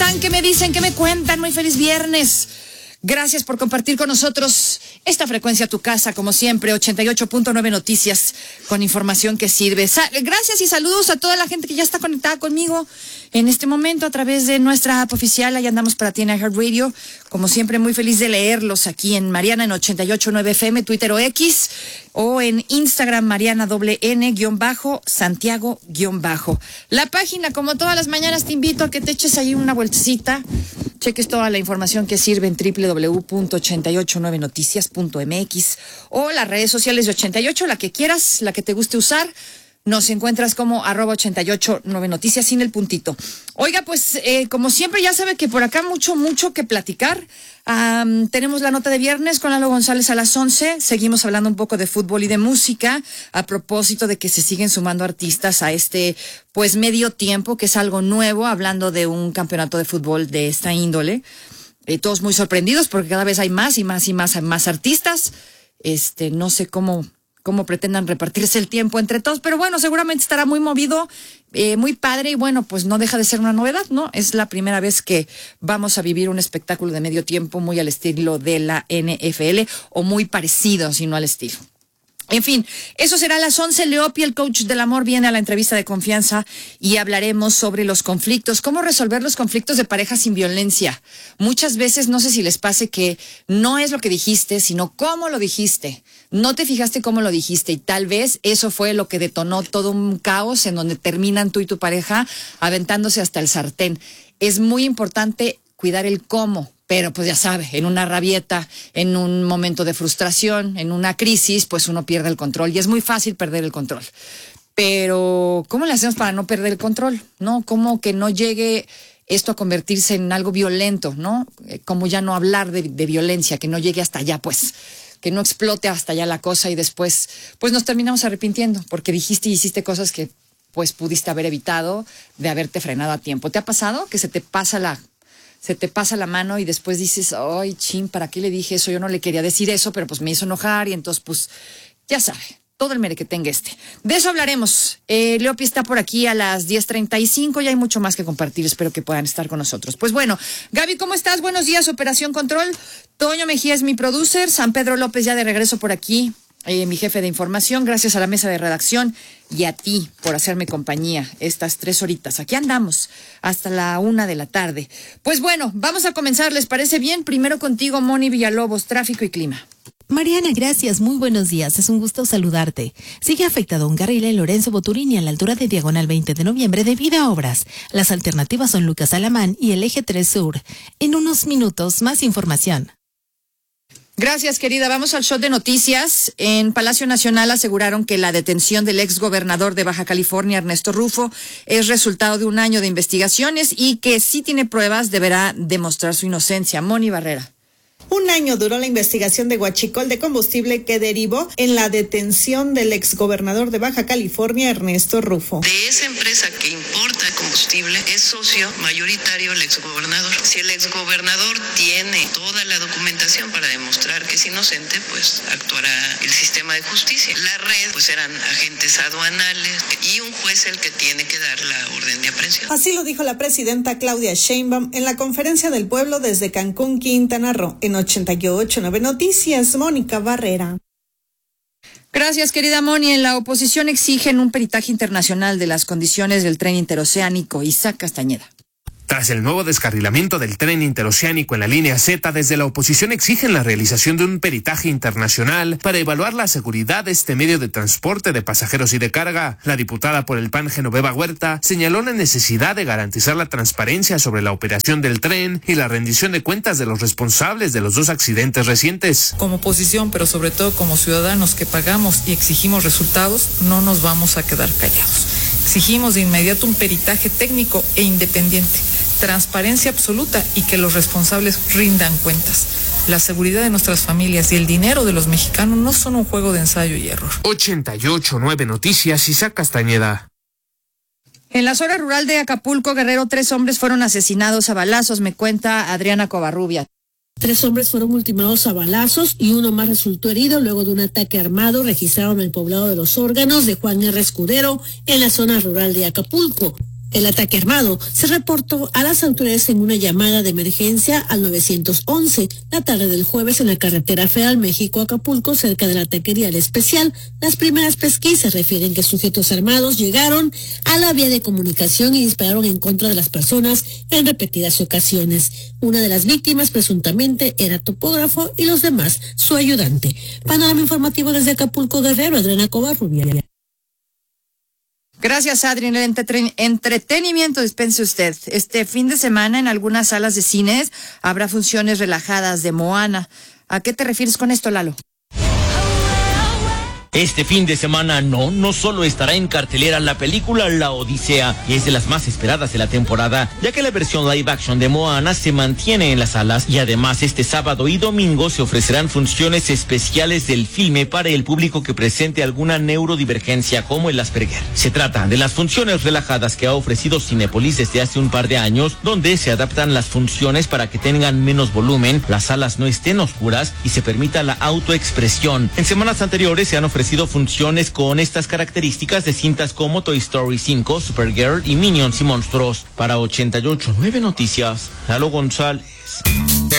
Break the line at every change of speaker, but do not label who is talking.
están? ¿Qué me dicen? ¿Qué me cuentan? Muy feliz viernes. Gracias por compartir con nosotros esta frecuencia, tu casa, como siempre, 88.9 Noticias, con información que sirve. Gracias y saludos a toda la gente que ya está conectada conmigo en este momento a través de nuestra app oficial. Ahí andamos para ti en iHeartRadio. Como siempre, muy feliz de leerlos aquí en Mariana en 88.9 FM, Twitter o X, o en Instagram, Mariana _Santiago_. La página, como todas las mañanas, te invito a que te eches ahí una vueltecita. Cheques toda la información que sirve en www.889noticias.mx o las redes sociales de 88, la que quieras, la que te guste usar. Nos encuentras como @889noticias sin el puntito. Oiga, pues como siempre ya sabe que por acá mucho que platicar. Tenemos la nota de viernes con Lalo González a las 11. Seguimos hablando un poco de fútbol y de música a propósito de que se siguen sumando artistas a este pues medio tiempo, que es algo nuevo, hablando de un campeonato de fútbol de esta índole. Todos muy sorprendidos porque cada vez hay más artistas. No sé cómo pretendan repartirse el tiempo entre todos, pero bueno, seguramente estará muy movido, muy padre, y bueno, pues no deja de ser una novedad, ¿no? Es la primera vez que vamos a vivir un espectáculo de medio tiempo muy al estilo de la NFL, o muy parecido, si no al estilo. En fin, eso será a las 11. Leopi, el coach del amor, viene a la entrevista de confianza y hablaremos sobre los conflictos, cómo resolver los conflictos de pareja sin violencia. Muchas veces, no sé si les pase, que no es lo que dijiste, sino cómo lo dijiste. No te fijaste cómo lo dijiste y tal vez eso fue lo que detonó todo un caos en donde terminan tú y tu pareja aventándose hasta el sartén. Es muy importante cuidar el cómo. Pero pues ya sabe, en una rabieta, en un momento de frustración, en una crisis, pues uno pierde el control y es muy fácil perder el control. Pero ¿cómo le hacemos para no perder el control? ¿No? ¿Cómo que no llegue esto a convertirse en algo violento? ¿No? ¿Cómo ya no hablar de violencia, que no llegue hasta allá, pues? Que no explote hasta allá la cosa y después pues nos terminamos arrepintiendo porque dijiste y hiciste cosas que pues pudiste haber evitado de haberte frenado a tiempo. ¿Te ha pasado que se te pasa la mano y después dices, ay, chin, ¿para qué le dije eso? Yo no le quería decir eso, pero pues me hizo enojar y entonces pues ya sabe, todo el mere que tenga De eso hablaremos. Leopi está por aquí a las 10:35 y hay mucho más que compartir. Espero que puedan estar con nosotros. Pues bueno, Gaby, ¿cómo estás? Buenos días, Operación Control. Toño Mejía es mi producer. San Pedro López ya de regreso por aquí. Mi jefe de información, gracias a la mesa de redacción y a ti por hacerme compañía estas 3 horitas. Aquí andamos hasta la 1 de la tarde. Pues bueno, vamos a comenzar, ¿les parece bien? Primero contigo, Moni Villalobos, tráfico y clima.
Mariana, gracias. Muy buenos días. Es un gusto saludarte. Sigue afectado un carril en Lorenzo Boturini a la altura de Diagonal 20 de Noviembre debido a obras. Las alternativas son Lucas Alamán y el Eje 3 Sur. En unos minutos, más información.
Gracias, querida. Vamos al shot de noticias. En Palacio Nacional aseguraron que la detención del exgobernador de Baja California, Ernesto Rufo, es resultado de un año de investigaciones y que si tiene pruebas deberá demostrar su inocencia. Moni Barrera.
Un año duró la investigación de Huachicol de combustible que derivó en la detención del exgobernador de Baja California, Ernesto Rufo.
De esa empresa que importa combustible es socio mayoritario el exgobernador. Si el exgobernador tiene toda la documentación para demostrar que es inocente, pues actuará el sistema de justicia. La red, pues eran agentes aduanales y un juez el que tiene que dar la orden de aprehensión.
Así lo dijo la presidenta Claudia Sheinbaum en la conferencia del pueblo desde Cancún, Quintana Roo. En 88.9 Noticias, Mónica Barrera.
Gracias, querida Moni. En la oposición exigen un peritaje internacional de las condiciones del tren interoceánico. Isaac Castañeda.
Tras el nuevo descarrilamiento del tren interoceánico en la línea Z, desde la oposición exigen la realización de un peritaje internacional para evaluar la seguridad de este medio de transporte de pasajeros y de carga. La diputada por el PAN, Genoveva Huerta, señaló la necesidad de garantizar la transparencia sobre la operación del tren y la rendición de cuentas de los responsables de los 2 accidentes recientes.
Como oposición, pero sobre todo como ciudadanos que pagamos y exigimos resultados, no nos vamos a quedar callados. Exigimos de inmediato un peritaje técnico e independiente, transparencia absoluta y que los responsables rindan cuentas. La seguridad de nuestras familias y el dinero de los mexicanos no son un juego de ensayo y error.
88.9 Noticias, Isaac Castañeda.
En la zona rural de Acapulco, Guerrero, 3 hombres fueron asesinados a balazos, me cuenta Adriana Covarrubia.
3 hombres fueron ultimados a balazos y uno más resultó herido luego de un ataque armado registrado en el poblado de Los Órganos de Juan R. Escudero en la zona rural de Acapulco. El ataque armado se reportó a las autoridades en una llamada de emergencia al 911 la tarde del jueves en la carretera federal México-Acapulco, cerca de la taquería El Especial. Las primeras pesquisas refieren que sujetos armados llegaron a la vía de comunicación y dispararon en contra de las personas en repetidas ocasiones. Una de las víctimas presuntamente era topógrafo y los demás su ayudante. Panorama informativo desde Acapulco, Guerrero, Adriana Covarrubia.
Gracias, Adri. En el entretenimiento dispense usted. Este fin de semana en algunas salas de cines habrá funciones relajadas de Moana. ¿A qué te refieres con esto, Lalo?
Este fin de semana no solo estará en cartelera la película La Odisea, que es de las más esperadas de la temporada, ya que la versión live action de Moana se mantiene en las salas y además este sábado y domingo se ofrecerán funciones especiales del filme para el público que presente alguna neurodivergencia como el Asperger. Se trata de las funciones relajadas que ha ofrecido Cinépolis desde hace un par de años, donde se adaptan las funciones para que tengan menos volumen, las salas no estén oscuras y se permita la autoexpresión. En semanas anteriores se han ofrecido funciones con estas características de cintas como Toy Story 5, Supergirl y Minions y Monstruos. Para 88.9 Noticias, Lalo González.